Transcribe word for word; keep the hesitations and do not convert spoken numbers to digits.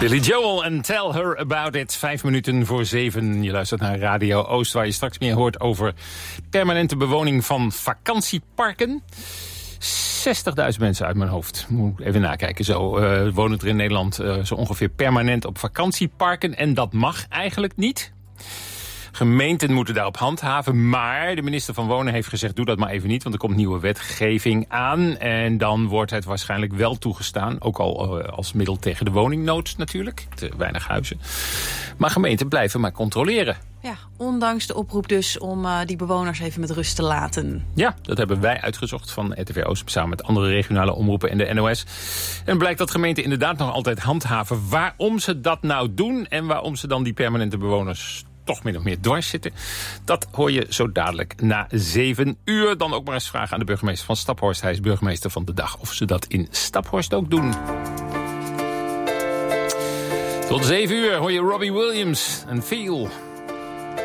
Billy Joel en Tell Her About It. Vijf minuten voor zeven. Je luistert naar Radio Oost, waar je straks meer hoort over permanente bewoning van vakantieparken. zestigduizend mensen uit mijn hoofd. Moet even nakijken. Zo uh, wonen er in Nederland uh, zo ongeveer permanent op vakantieparken. En dat mag eigenlijk niet. Gemeenten moeten daarop handhaven, maar de minister van Wonen heeft gezegd, doe dat maar even niet, want er komt nieuwe wetgeving aan. En dan wordt het waarschijnlijk wel toegestaan, ook al uh, als middel tegen de woningnood natuurlijk, te weinig huizen. Maar gemeenten blijven maar controleren. Ja, ondanks de oproep dus om uh, die bewoners even met rust te laten. Ja, dat hebben wij uitgezocht van R T V Oost samen met andere regionale omroepen en de N O S. En blijkt dat gemeenten inderdaad nog altijd handhaven waarom ze dat nou doen en waarom ze dan die permanente bewoners toch min of meer dwars zitten. Dat hoor je zo dadelijk na zeven uur. Dan ook maar eens vragen aan de burgemeester van Staphorst. Hij is burgemeester van de dag. Of ze dat in Staphorst ook doen. Tot zeven uur hoor je Robbie Williams en Feel.